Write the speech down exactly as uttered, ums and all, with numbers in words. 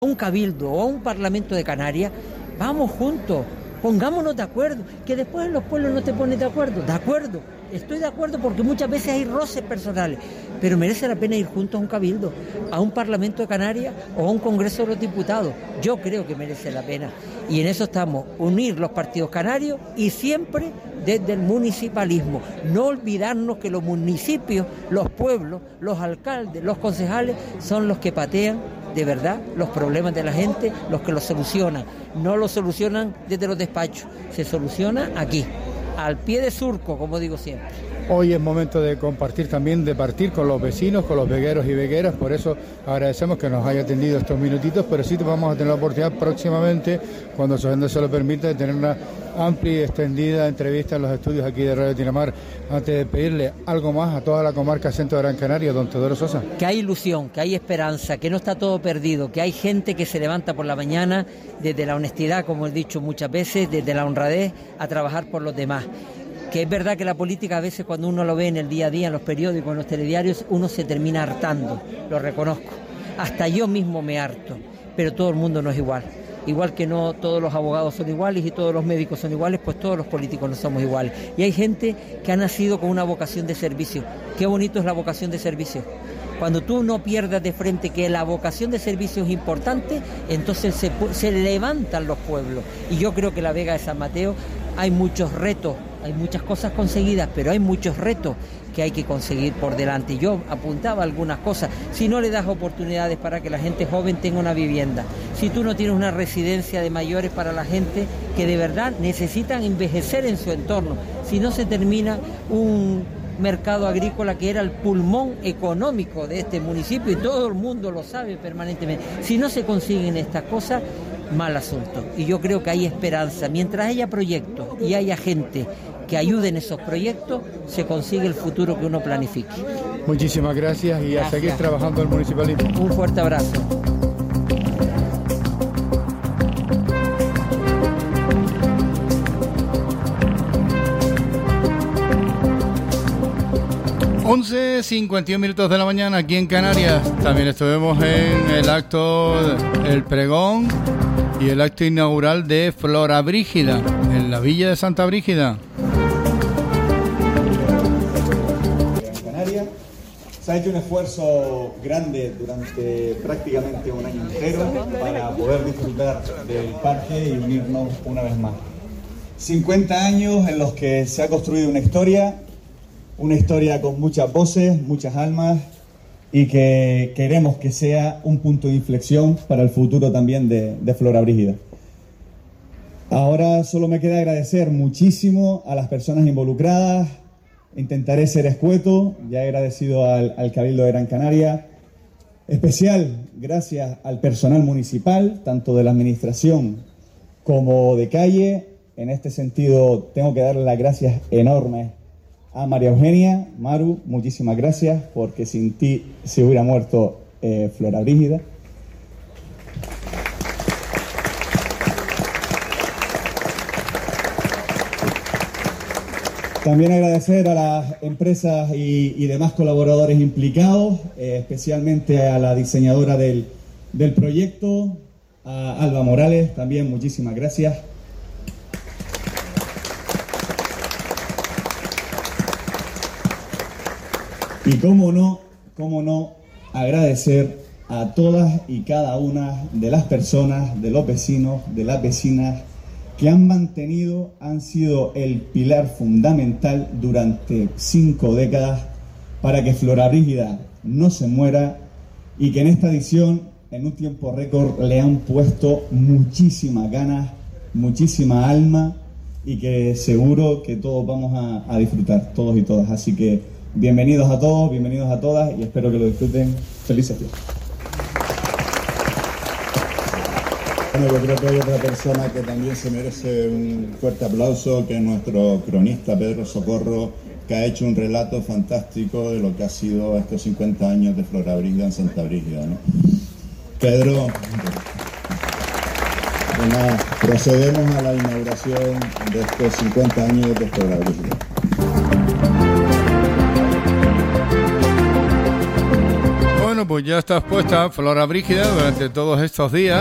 un cabildo o a un parlamento de Canarias, vamos juntos, pongámonos de acuerdo, que después en los pueblos no te pones de acuerdo, de acuerdo, estoy de acuerdo porque muchas veces hay roces personales, pero merece la pena ir juntos a un cabildo, a un parlamento de Canarias o a un congreso de los diputados. Yo creo que merece la pena y en eso estamos, unir los partidos canarios y siempre desde el municipalismo, no olvidarnos que los municipios, los pueblos, los alcaldes, los concejales son los que patean de verdad los problemas de la gente, los que los solucionan, no los solucionan desde los despachos, se soluciona aquí, al pie de surco, como digo siempre. Hoy es momento de compartir también, de partir con los vecinos, con los vegueros y vegueras, por eso agradecemos que nos haya atendido estos minutitos, pero sí vamos a tener la oportunidad próximamente, cuando su agenda se lo permita, de tener una amplia y extendida entrevista en los estudios aquí de Radio Tinamar. Antes de pedirle algo más a toda la comarca centro de Gran Canaria, don Teodoro Sosa. Que hay ilusión, que hay esperanza, que no está todo perdido, que hay gente que se levanta por la mañana desde la honestidad, como he dicho muchas veces, desde la honradez, a trabajar por los demás. Que es verdad que la política a veces cuando uno lo ve en el día a día, en los periódicos, en los telediarios, uno se termina hartando, lo reconozco. Hasta yo mismo me harto, pero todo el mundo no es igual. Igual que no todos los abogados son iguales y todos los médicos son iguales, pues todos los políticos no somos iguales. Y hay gente que ha nacido con una vocación de servicio. Qué bonito es la vocación de servicio. Cuando tú no pierdas de frente que la vocación de servicio es importante, entonces se, se levantan los pueblos. Y yo creo que la Vega de San Mateo hay muchos retos, hay muchas cosas conseguidas, pero hay muchos retos que hay que conseguir por delante. Yo apuntaba algunas cosas. Si no le das oportunidades para que la gente joven tenga una vivienda, si tú no tienes una residencia de mayores para la gente que de verdad necesitan envejecer en su entorno, si no se termina un mercado agrícola que era el pulmón económico de este municipio y todo el mundo lo sabe permanentemente, si no se consiguen estas cosas, mal asunto. Y yo creo que hay esperanza. Mientras haya proyectos y haya gente que ayude en esos proyectos, se consigue el futuro que uno planifique. Muchísimas gracias y gracias. A seguir trabajando en el municipalismo. Un fuerte abrazo. once cincuenta y un minutos de la mañana aquí en Canarias. También estuvimos en el acto, el pregón y el acto inaugural de Flora Brígida, en la villa de Santa Brígida. En Canarias se ha hecho un esfuerzo grande durante prácticamente un año entero para poder disfrutar del parque y unirnos una vez más. cincuenta años en los que se ha construido una historia, una historia con muchas voces, muchas almas, y que queremos que sea un punto de inflexión para el futuro también de, de Flora Brígida. Ahora solo me queda agradecer muchísimo a las personas involucradas. Intentaré ser escueto. Ya he agradecido al, al Cabildo de Gran Canaria. Especial gracias al personal municipal, tanto de la administración como de calle. En este sentido tengo que darle las gracias enormes a María Eugenia. Maru, muchísimas gracias, porque sin ti se hubiera muerto eh, Flora Brígida. También agradecer a las empresas y, y demás colaboradores implicados, eh, especialmente a la diseñadora del, del proyecto, a Alba Morales, también muchísimas gracias. Y cómo no, cómo no agradecer a todas y cada una de las personas, de los vecinos, de las vecinas que han mantenido, han sido el pilar fundamental durante cinco décadas para que Flora Brígida no se muera y que en esta edición, en un tiempo récord, le han puesto muchísimas ganas, muchísima alma y que seguro que todos vamos a, a disfrutar, todos y todas. Así que bienvenidos a todos, bienvenidos a todas y espero que lo disfruten. Felices días. Bueno, yo creo que hay otra persona que también se merece un fuerte aplauso, que es nuestro cronista Pedro Socorro, que ha hecho un relato fantástico de lo que ha sido estos cincuenta años de Flora Brígida en Santa Brígida, ¿no? Pedro, bueno, procedemos a la inauguración de estos cincuenta años de Flora Brígida. pues ya estás puesta, Flora Brígida, durante todos estos días.